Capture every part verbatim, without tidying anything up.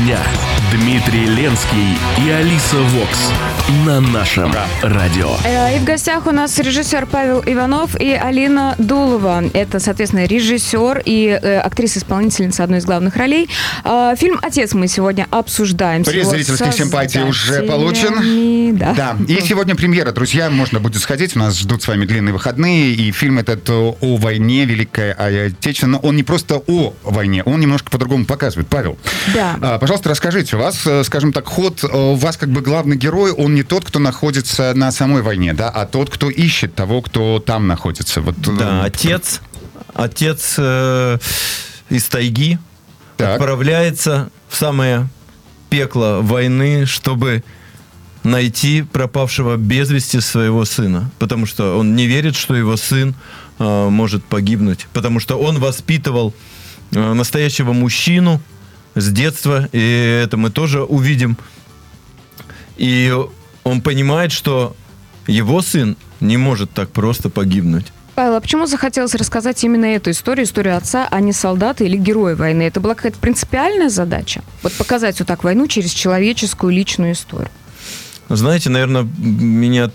дня. Дмитрий Ленский и Алиса Вокс на нашем радио. И в гостях у нас режиссер Павел Иванов и Алина Дулова. Это, соответственно, режиссер и э, актриса-исполнительница одной из главных ролей. Э, фильм «Отец» мы сегодня обсуждаем. Приз зрительских симпатий уже получен. Да. да. И сегодня премьера, друзья, можно будет сходить. У нас ждут с вами длинные выходные. И фильм этот о войне, Великой Отечественной. Он не просто о войне, он немножко по-другому показывает. Павел, да. пожалуйста, расскажите. У вас, скажем так, ход, у вас как бы главный герой, он не тот, кто находится на самой войне, да, а тот, кто ищет того, кто там находится. Вот, да, отец, отец э, из тайги так. отправляется в самое пекло войны, чтобы найти пропавшего без вести своего сына, потому что он не верит, что его сын э, может погибнуть, потому что он воспитывал э, настоящего мужчину с детства, и это мы тоже увидим. И он понимает, что его сын не может так просто погибнуть. Павел, а почему захотелось рассказать именно эту историю, историю отца, а не солдата или героя войны? Это была какая-то принципиальная задача? Вот показать вот так войну через человеческую личную историю. Знаете, наверное, меня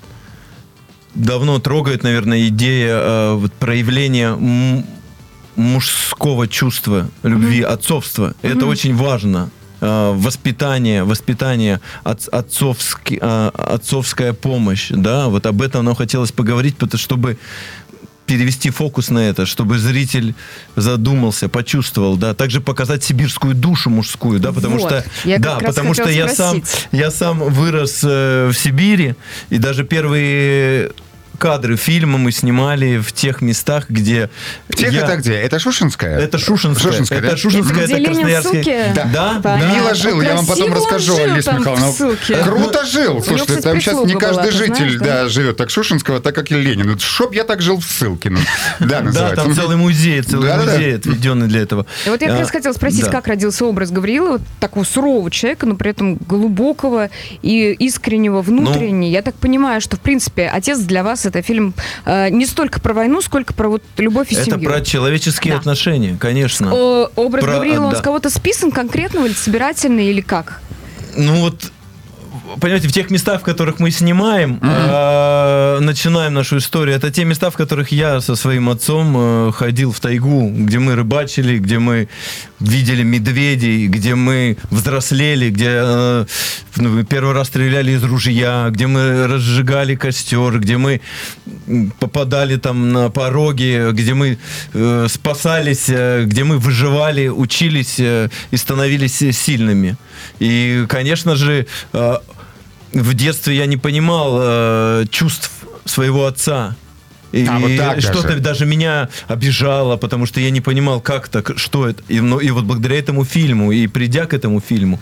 давно трогает, наверное, идея э, вот, проявления м- мужского чувства, любви, mm-hmm. отцовства. Mm-hmm. Это очень важно. Э, воспитание, воспитание, от, отцовский, э, отцовская помощь. Да? Вот об этом нам хотелось поговорить, потому, чтобы перевести фокус на это, чтобы зритель задумался, почувствовал, да, также показать сибирскую душу мужскую, да, потому вот, что, я да, потому что я сам, я сам вырос э, в Сибири, и даже первые кадры фильма мы снимали в тех местах, где... В тех я... это где? Это Шушинская? Это Шушинская. Шушинская, это да? Шушинская, где это Красноярская. Да, да? да. да. Мило жил, а я вам потом расскажу, Алиса Михайловна. Круто жил. Слушайте, там сейчас не каждый житель да, живет так Шушинского, так как и Ленин. Чтоб я так жил в ссылке. Ну, да, да, там целый музей, целый да, музей да. отведенный для этого. И вот я как раз а, хотела спросить, да. как родился образ Гавриила, вот такого сурового человека, но при этом глубокого и искреннего внутренне. Ну, я так понимаю, что, в принципе, «Отец» для вас это фильм э, не столько про войну, сколько про вот любовь и семью. Это про человеческие да. отношения, конечно. О, образ про, Гавриила, он да. с кого-то списан конкретного или собирательный, или как? Ну вот, понимаете, в тех местах, в которых мы снимаем, mm-hmm. э, начинаем нашу историю, это те места, в которых я со своим отцом э, ходил в тайгу, где мы рыбачили, где мы видели медведей, где мы взрослели, где э, первый раз стреляли из ружья, где мы разжигали костер, где мы попадали там на пороги, где мы э, спасались, э, где мы выживали, учились э, и становились сильными. И, конечно же, э, в детстве я не понимал э, чувств своего отца. И а, вот так что-то даже. даже меня обижало, потому что я не понимал, как так, что это. И, ну, и вот благодаря этому фильму, и придя к этому фильму,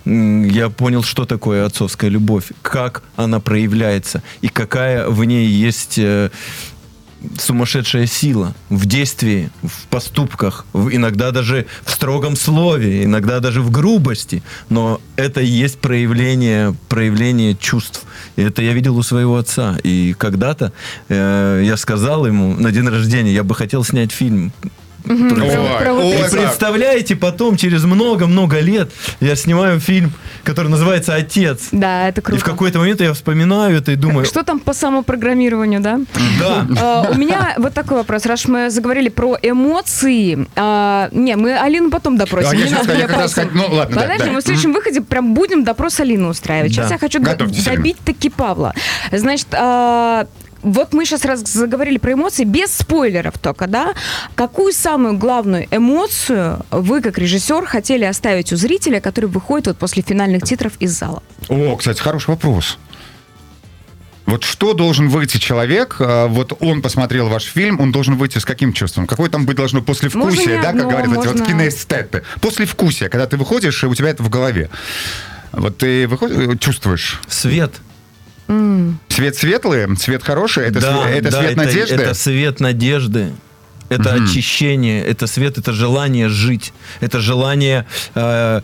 я понял, что такое отцовская любовь, как она проявляется, и какая в ней есть э, сумасшедшая сила в действии, в поступках, в, иногда даже в строгом слове, иногда даже в грубости. Но это и есть проявление, проявление чувств. И это я видел у своего отца. И когда-то э, я сказал ему на день рождения, я бы хотел снять фильм. Угу. Ой, про, ой, и представляете, потом, через много-много лет, я снимаю фильм, который называется «Отец». Да, это круто. И в какой-то момент я вспоминаю это и думаю... Что там по самопрограммированию, да? Да. А, у меня вот такой вопрос. Раз мы заговорили про эмоции... А, не, мы Алину потом допросим. А, не я сейчас надо, я как раз хотел... Ну, ладно, Подожди, да, да. мы в следующем выходе прям будем допрос Алины устраивать. Сейчас Да. я хочу Готовьтесь, добить таки Павла. Значит... А, вот мы сейчас раз заговорили про эмоции, без спойлеров только, да? Какую самую главную эмоцию вы, как режиссер, хотели оставить у зрителя, который выходит вот после финальных титров из зала? О, кстати, хороший вопрос. Вот что должен выйти человек, вот он посмотрел ваш фильм, он должен выйти с каким чувством? Какое там быть должно послевкусие, да, одно, как говорят можно... эти вот киноэстеты? Послевкусие, когда ты выходишь, и у тебя это в голове. Вот ты выходишь, чувствуешь... Свет. Mm. Свет светлый, свет хороший, это, да, свет, это да, свет это, надежды? Это свет надежды, это mm-hmm. очищение, это свет, это желание жить, это желание э,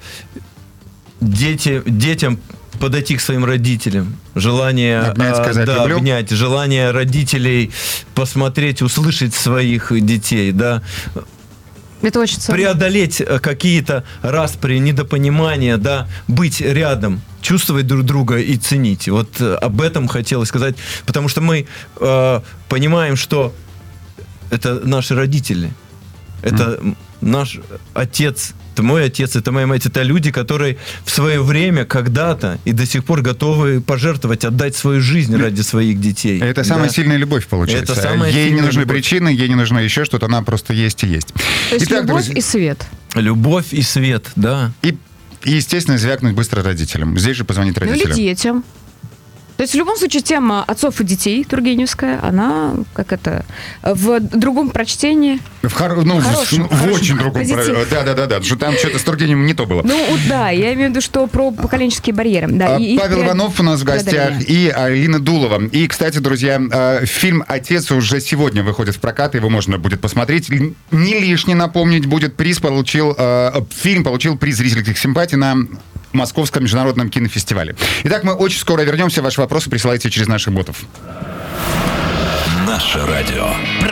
дети, детям подойти к своим родителям, желание обнять, сказать, да, люблю. обнять, желание родителей посмотреть, услышать своих детей, да. Это очень ценно. преодолеть э, какие-то распри, недопонимания, да, быть рядом, чувствовать друг друга и ценить. Вот э, об этом хотелось сказать, потому что мы э, понимаем, что это наши родители, это mm. наш отец, это мой отец, это моя мать, это люди, которые в свое время, когда-то и до сих пор готовы пожертвовать, отдать свою жизнь ради своих детей. Это да. самая сильная любовь, получается. Это самая ей не нужны любовь. причины, ей не нужно еще что-то, она просто есть и есть. То есть Итак, любовь друзья, и свет. Любовь и свет, да. и, и, естественно, звякнуть быстро родителям. Здесь же позвонить Ну или родителям. детям. То есть в любом случае тема отцов и детей тургеневская, она как это в другом прочтении. В, хор... ну, Хорошем, в, в хорошем, очень другом... позитиве. Да-да-да, что там что-то с Тургеневым не то было. Ну да, я имею в виду, что про поколенческие барьеры. Да, А, и их Павел преод- Иванов у нас в гостях преодоление. и Алина Дулова. И, кстати, друзья, э, фильм «Отец» уже сегодня выходит в прокат, его можно будет посмотреть. Л- Не лишне напомнить будет, приз получил, э, фильм получил приз зрительских симпатий на Московском международном кинофестивале. Итак, мы очень скоро вернемся. Ваши вопросы присылайте через наших ботов. Наше радио.